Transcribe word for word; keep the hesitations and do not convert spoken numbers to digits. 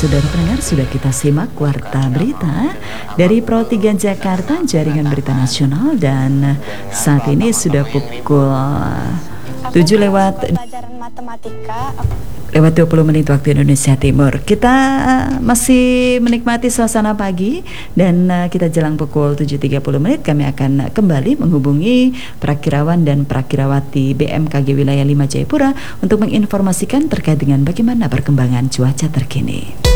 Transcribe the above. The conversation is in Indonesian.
saudara pendengar, sudah kita simak warta berita dari Pro tiga Jakarta, Jaringan Berita Nasional, dan saat ini sudah pukul tujuh lewat pelajaran matematika lewat dua puluh menit waktu Indonesia Timur. Kita masih menikmati suasana pagi dan kita jelang pukul tujuh tiga puluh menit kami akan kembali menghubungi Prakirawan dan Prakirawati B M K G Wilayah lima Jayapura untuk menginformasikan terkait dengan bagaimana perkembangan cuaca terkini.